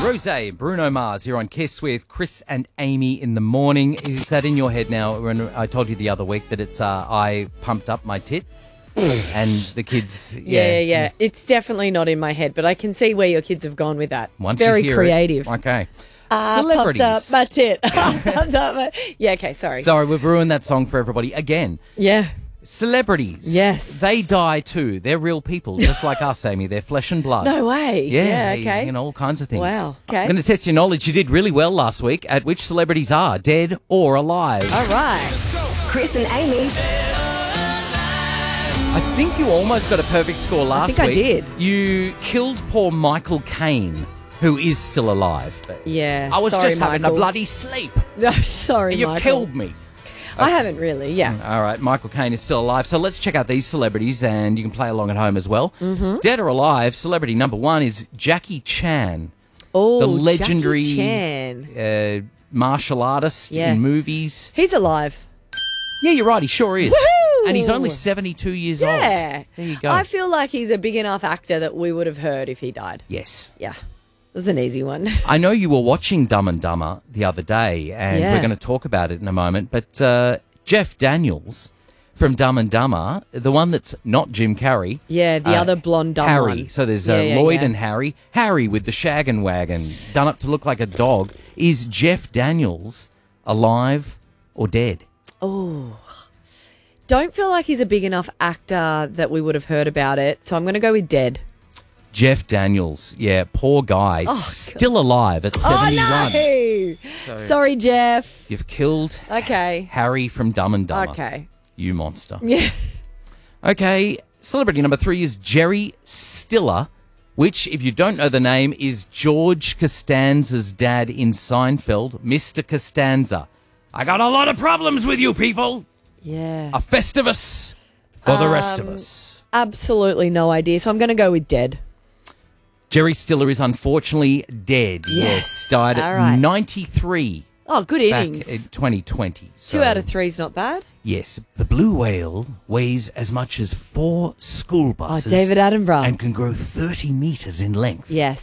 Rose, Bruno Mars here on Kiss with Chris and Amy in the morning. Is that in your head now? When I told you the other week that it's I pumped up my tit and the kids... Yeah. It's definitely not in my head, but I can see where your kids have gone with that. Once Very you hear creative. Okay. Celebrities. Pumped up my tit. Yeah, okay, sorry. Sorry, we've ruined that song for everybody again. Yeah. Celebrities. Yes. They die too. They're real people, just like us, Amy. They're flesh and blood. No way. Yeah, okay. You know, all kinds of things. Wow, okay. I'm going to test your knowledge. You did really well last week at which celebrities are dead or alive. All right. Chris and Amy's. I think you almost got a perfect score last week. I did. You killed poor Michael Caine, who is still alive. Yeah. I was sorry, just having a Michael. bloody sleep. Oh, sorry, You've Michael. killed me. I haven't really, yeah. All right, Michael Caine is still alive. So let's check out these celebrities, and you can play along at home as well. Mm-hmm. Dead or alive, celebrity number one is Jackie Chan. Oh, the legendary Jackie Chan. Martial artist in movies. He's alive. Yeah, you're right. He sure is. Woohoo! And he's only 72 years old. Yeah. There you go. I feel like he's a big enough actor that we would have heard if he died. Yes. Yeah. It was an easy one. I know you were watching Dumb and Dumber the other day, and Yeah. we're going to talk about it in a moment, but Jeff Daniels from Dumb and Dumber, the one that's not Jim Carrey. Yeah, the other blonde dumb Harry. one. So there's Yeah, Lloyd yeah. and Harry. Harry with the shag and wagon, done up to look like a dog. Is Jeff Daniels alive or dead? Don't feel like he's a big enough actor that we would have heard about it, so I'm going to go with dead. Jeff Daniels, yeah, poor guy, still alive at 71. Oh, no! Sorry, Jeff. You've killed Okay. Harry from Dumb and Dumber. Okay. You monster. Yeah. Okay, celebrity number three is Jerry Stiller, which, if you don't know the name, is George Costanza's dad in Seinfeld, Mr. Costanza. I got a lot of problems with you people. Yeah. A Festivus for the rest of us. Absolutely no idea, so I'm going to go with dead. Jerry Stiller is unfortunately dead. Yes, died All at right. 93 Oh, good back innings. in 2020. 2 out of 3 is not bad. Yes, the blue whale weighs as much as 4 school buses. David Attenborough. And can grow 30 metres in length. Yes.